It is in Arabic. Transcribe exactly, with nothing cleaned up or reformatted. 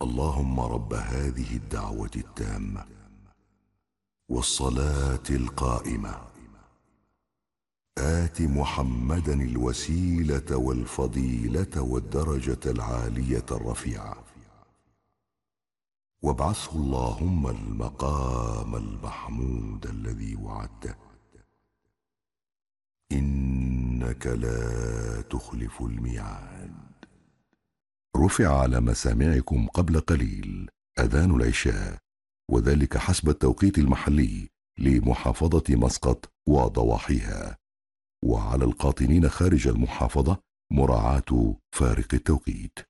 اللهم رب هذه الدعوة التامة والصلاة القائمة آت محمدا الوسيلة والفضيلة والدرجة العالية الرفيعة، وابعثه اللهم المقام المحمود الذي وعدته، إنك لا تخلف الميعاد. رفع على مسامعكم قبل قليل أذان العشاء، وذلك حسب التوقيت المحلي لمحافظة مسقط وضواحيها، وعلى القاطنين خارج المحافظة مراعاة فارق التوقيت.